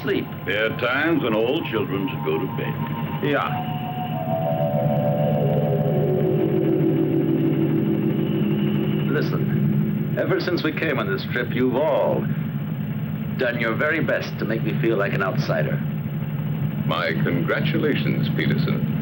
sleep. There are times when all children should go to bed. Yeah. Listen, ever since we came on this trip, you've all done your very best to make me feel like an outsider. My congratulations, Peterson.